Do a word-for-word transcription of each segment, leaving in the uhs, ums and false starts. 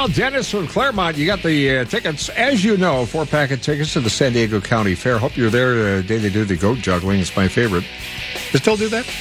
Well, Dennis from Claremont, you got the uh, tickets, as you know, four-packet tickets to the San Diego County Fair. Hope you're there the day they do the goat juggling. It's my favorite. They still do that?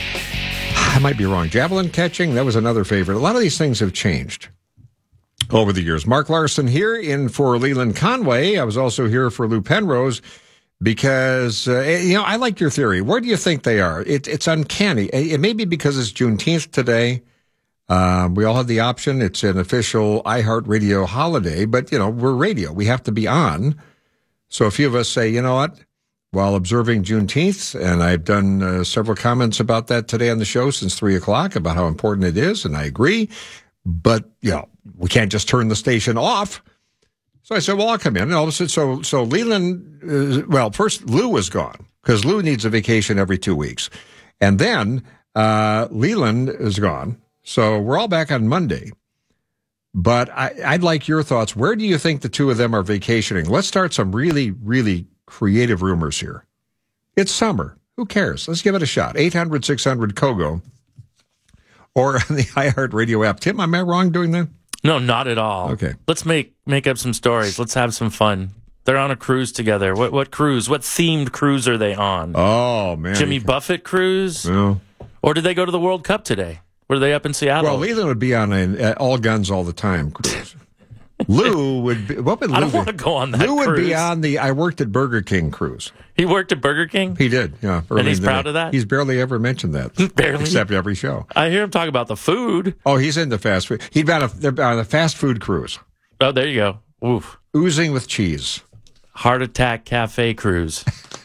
I might be wrong. Javelin catching, that was another favorite. A lot of these things have changed over the years. Mark Larson here in for Leland Conway. I was also here for Lou Penrose because, uh, you know, I like your theory. Where do you think they are? It, it's uncanny. It may be because it's Juneteenth today. Um, we all have the option. It's an official iHeartRadio holiday, but, you know, we're radio. We have to be on. So a few of us say, you know what, while observing Juneteenth, and I've done uh, several comments about that today on the show since three o'clock about how important it is, and I agree. But, you know, we can't just turn the station off. So I said, well, I'll come in. And all of a sudden, so, so Leland, uh, well, first Lou was gone because Lou needs a vacation every two weeks. And then uh, Leland is gone. So we're all back on Monday. But I, I'd like your thoughts. Where do you think the two of them are vacationing? Let's start some really, really creative rumors here. It's summer. Who cares? Let's give it a shot. eight hundred six hundred C O G O or on the iHeartRadio app. Tim, am I wrong doing that? No, not at all. Okay. Let's make make up some stories. Let's have some fun. They're on a cruise together. What what cruise? What themed cruise are they on? Oh, man. Jimmy Buffett cruise? No. Or did they go to the World Cup today? Were they up in Seattle? Well, Leland would be on an uh, all guns all the time cruise. Lou would be. What would Lou I don't be? want to go on that Lou would cruise. be on the I worked at Burger King cruise. He worked at Burger King? He did, yeah. And he's in proud the, of that? He's barely ever mentioned that. Barely? Except every show. I hear him talk about the food. Oh, he's into fast food. He'd been on a, they're on a fast food cruise. Oh, there you go. Oof. Oozing with cheese. Heart Attack Cafe cruise.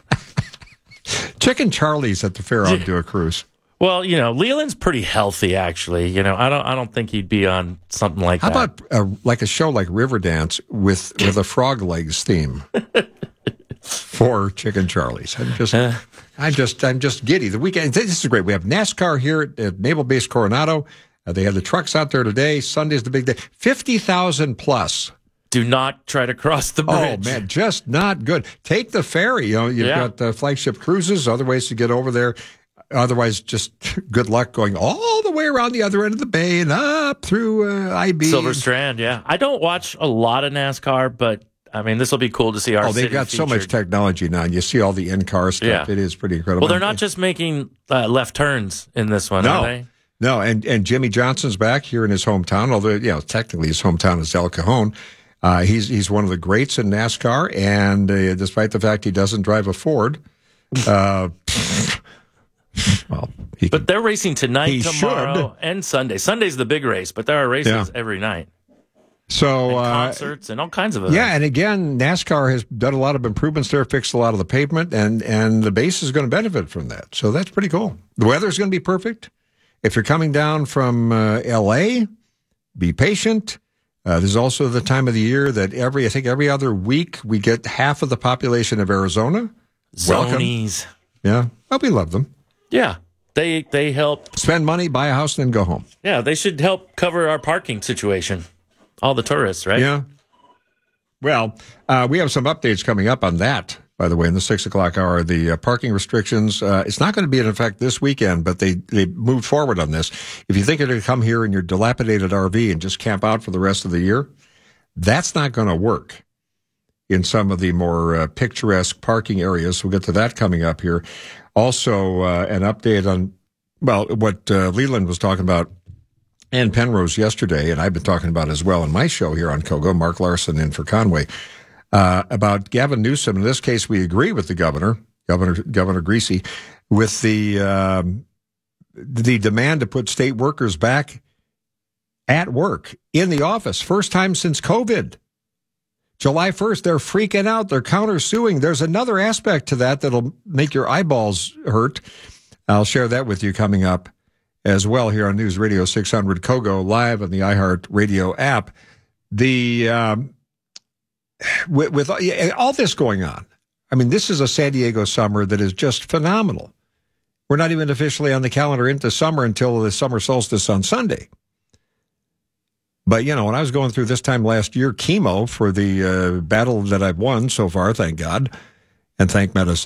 Chicken Charlie's at the fair on do a cruise. Well, you know, Leland's pretty healthy, actually. You know, I don't, I don't think he'd be on something like How that. about a, like a show like Riverdance with with a Frog Legs theme for Chicken Charlie's? I'm just, I'm just, I'm just giddy. The weekend. This is great. We have NASCAR here at, at Naval Base Coronado. Uh, they have the trucks out there today. Sunday's the big day. Fifty thousand plus. Do not try to cross the bridge. Oh, man, just not good. Take the ferry. You know, you've Yeah. got uh, flagship cruises, other ways to get over there. Otherwise, just good luck going all the way around the other end of the bay and up through uh, I B. Silver Strand, yeah. I don't watch a lot of NASCAR, but, I mean, this will be cool to see our Oh, they've city got so much featured. technology now. And you see all the in-car stuff. Yeah. It is pretty incredible. Well, they're not just making uh, left turns in this one, No. are they? No, and, and Jimmy Johnson's back here in his hometown, although, you know, technically his hometown is El Cajon. Uh, he's he's one of the greats in NASCAR, and uh, despite the fact he doesn't drive a Ford, uh, well, he But they're racing tonight, He tomorrow, should. and Sunday. Sunday's the big race, but there are races Yeah. every night. so And uh, concerts and all kinds of events. yeah, and again, NASCAR has done a lot of improvements there, fixed a lot of the pavement, and and the base is going to benefit from that. So that's pretty cool. The weather's going to be perfect. If you're coming down from uh, L A, be patient. Uh, this is also the time of the year that every, I think every other week, we get half of the population of Arizona. Welcome. Zonies. Yeah. Well, we love them. Yeah. They they help. Spend money, buy a house, and then go home. Yeah, they should help cover our parking situation. All the tourists, right? Yeah. Well, uh, we have some updates coming up on that, by the way, in the six o'clock hour. The uh, parking restrictions, uh, it's not going to be in effect this weekend, but they, they moved forward on this. If you think you're going to come here in your dilapidated R V and just camp out for the rest of the year, that's not going to work in some of the more uh, picturesque parking areas. We'll get to that coming up here. Also, uh, an update on, well, what uh, Leland was talking about and Penrose yesterday, and I've been talking about as well in my show here on C O G O, Mark Larson in for Conway. Uh, about Gavin Newsom. In this case, we agree with the governor, Governor Governor Greasy, with the um, the demand to put state workers back at work in the office. First time since COVID. July first, they're freaking out. They're countersuing. There's another aspect to that that'll make your eyeballs hurt. I'll share that with you coming up as well here on News Radio six hundred C O G O, live on the iHeart Radio app. The... Um, With, with all this going on, I mean, this is a San Diego summer that is just phenomenal. We're not even officially on the calendar into summer until the summer solstice on Sunday. But, you know, when I was going through this time last year, chemo for the uh, battle that I've won so far, thank God, and thank medicine.